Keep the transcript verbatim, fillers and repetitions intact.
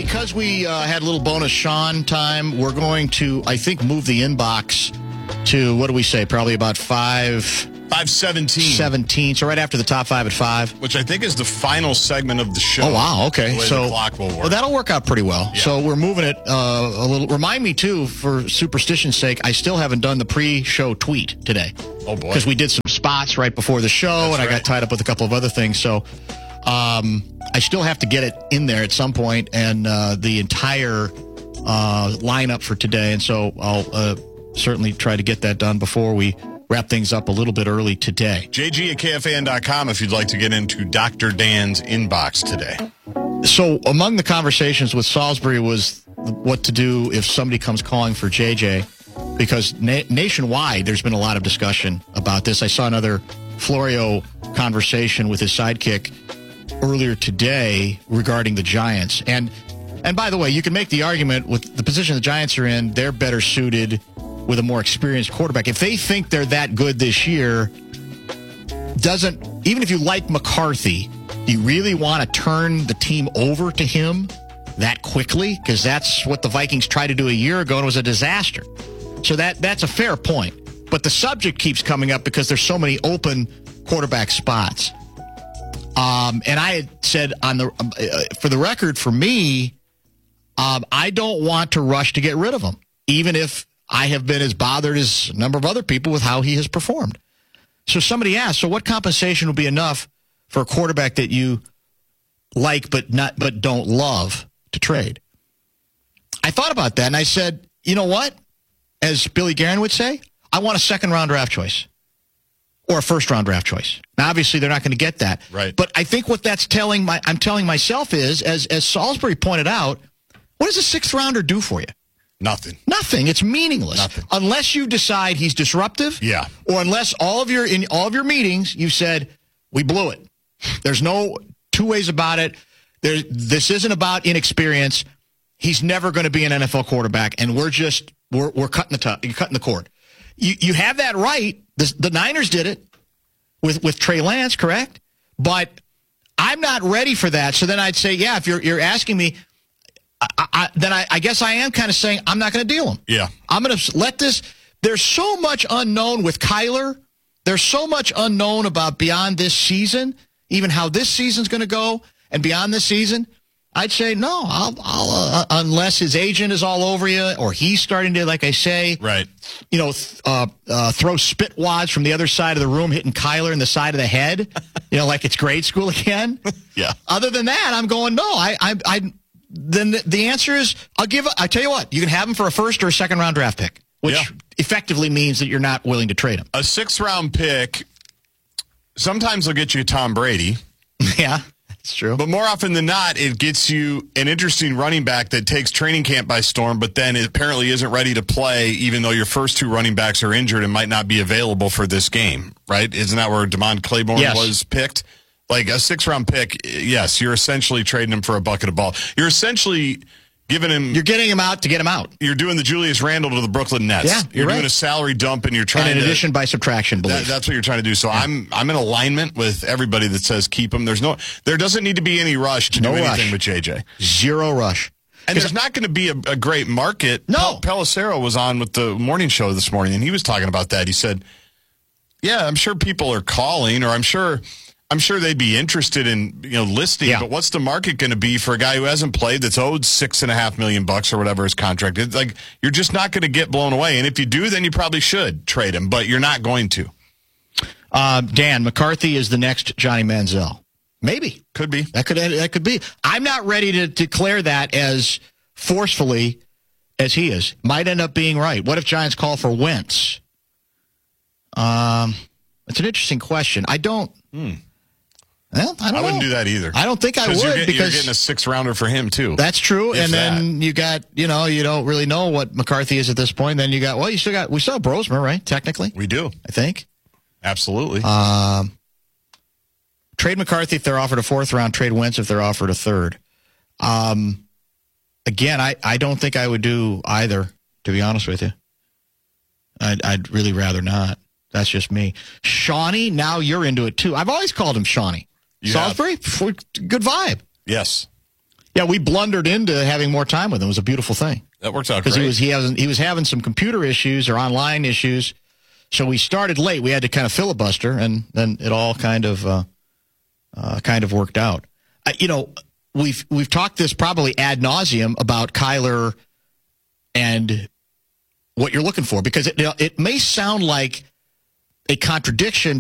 because we uh, had a little bonus Sean time, we're going to, I think, move the inbox to, what do we say, probably about five... five seventeen. seventeen, so right after the top five at five. Which I think is the final segment of the show. Oh, wow, okay. The way so the clock will work. Well, that'll work out pretty well. Yeah. So we're moving it uh, a little. Remind me, too, for superstition's sake, I still haven't done the pre-show tweet today. Oh, boy. Because we did some spots right before the show, That's and I right. got tied up with a couple of other things. So um, I still have to get it in there at some point, and uh, the entire uh, lineup for today. And so I'll uh, certainly try to get that done before we wrap things up a little bit early today. J G at K F A N dot com if you'd like to get into Doctor Dan's inbox today. So among the conversations with Salisbury was what to do if somebody comes calling for J J, because na- nationwide there's been a lot of discussion about this. I saw another Florio conversation with his sidekick earlier today regarding the Giants. And and by the way, you can make the argument with the position the Giants are in, they're better suited with a more experienced quarterback. If they think they're that good this year, doesn't, even if you like McCarthy, do you really want to turn the team over to him that quickly? Because that's what the Vikings tried to do a year ago, and it was a disaster. So that that's a fair point. But the subject keeps coming up because there's so many open quarterback spots. Um, and I had said on the um, uh, for the record, for me, um, I don't want to rush to get rid of him, even if I have been as bothered as a number of other people with how he has performed. So somebody asked, so what compensation would be enough for a quarterback that you like but not but don't love to trade? I thought about that, and I said, you know what? As Billy Guerin would say, I want a second-round draft choice or a first-round draft choice. Now, obviously, they're not going to get that. Right. But I think what that's telling my I'm telling myself is, as as Salisbury pointed out, what does a sixth-rounder do for you? Nothing. Nothing. It's meaningless. Nothing. Unless you decide he's disruptive. Yeah. Or unless all of your in all of your meetings you said, we blew it. There's no two ways about it. There, this isn't about inexperience. He's never going to be an N F L quarterback, and we're just we're we're cutting the t- cutting the cord. You you have that right. The, the Niners did it with with Trey Lance, correct? But I'm not ready for that. So then I'd say, yeah, if you're you're asking me, I, I, then I, I guess I am kind of saying I'm not going to deal him. Yeah. I'm going to let this. There's so much unknown with Kyler. There's so much unknown about beyond this season, even how this season's going to go, and beyond this season. I'd say no, I'll, I'll uh, unless his agent is all over you, or he's starting to, like I say, right. You know, th- uh, uh, throw spit wads from the other side of the room, hitting Kyler in the side of the head. You know, like it's grade school again. Yeah. Other than that, I'm going no. I, I, I. Then the, the answer is I'll give. I tell you what, you can have him for a first or a second round draft pick, which Yeah. effectively means that you're not willing to trade him. A sixth round pick, sometimes they'll get you Tom Brady. Yeah. It's true. But more often than not, it gets you an interesting running back that takes training camp by storm, but then it apparently isn't ready to play, even though your first two running backs are injured and might not be available for this game, right? Isn't that where DeMond Claiborne Yes. was picked? Like a six-round pick, yes, you're essentially trading him for a bucket of ball. You're essentially giving him... You're getting him out to get him out. You're doing the Julius Randle to the Brooklyn Nets. Yeah, You're you're doing right. a salary dump, and you're trying And in to... addition by subtraction, believe. That, that's what you're trying to do. So yeah. I'm I'm in alignment with everybody that says keep him. There's no, there doesn't need to be any rush to No do rush. anything with J J. Zero rush. And there's not going to be a, a great market. No. Pel- Pelissero was on with the morning show this morning, and he was talking about that. He said, "Yeah, I'm sure people are calling, or I'm sure." I'm sure they'd be interested in, you know, listing, Yeah. but what's the market going to be for a guy who hasn't played that's owed six and a half million bucks or whatever his contract is? Like, you're just not going to get blown away. And if you do, then you probably should trade him, but you're not going to. Uh, Dan, McCarthy is the next Johnny Manziel. Maybe. Could be. That could that could be. I'm not ready to declare that as forcefully as he is. Might end up being right. What if Giants call for Wentz? Um, it's an interesting question. I don't. Hmm. Well, I don't I wouldn't know. do that either. I don't think I would you're getting, because you're getting a six rounder for him too. That's true. If And then that. you got, you know, you don't really know what McCarthy is at this point. Then you got, well, you still got, we still have Brosmer, right? Technically, We do. I think. Absolutely. Um, trade McCarthy if they're offered a fourth round. Trade Wentz if they're offered a third. Um, again, I, I don't think I would do either, to be honest with you. I'd, I'd really rather not. That's just me. Shawnee, now you're into it too. I've always called him Shawnee. You Salisbury, good vibe. Yes. Yeah, we blundered into having more time with him. It was a beautiful thing. That works out because great. he was he hasn't he was having some computer issues or online issues, so we started late. We had to kind of filibuster, and then it all kind of uh, uh, kind of worked out. Uh, you know, we've we've talked this probably ad nauseum about Kyler and what you're looking for, because it it may sound like a contradiction